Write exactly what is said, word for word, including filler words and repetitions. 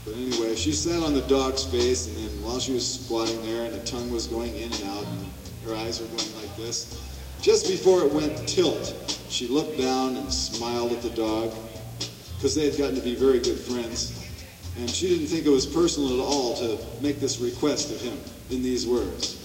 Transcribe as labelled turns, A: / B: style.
A: But anyway, she sat on the dog's face, and then while she was squatting there, and the tongue was going in and out, and her eyes were going like this, just before it went tilt, she looked down and smiled at the dog, because they had gotten to be very good friends. And she didn't think it was personal at all to make this request of him in these words.